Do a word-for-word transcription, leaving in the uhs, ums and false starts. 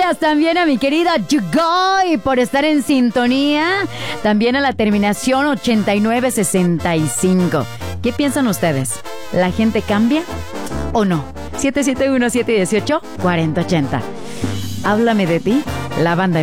Gracias también a mi querida Yugoy por estar en sintonía. También a la terminación ochenta y nueve sesenta y cinco. ¿Qué piensan ustedes? ¿La gente cambia o no? siete siete uno, siete uno ocho, cuatro cero ocho cero. Háblame de ti, la banda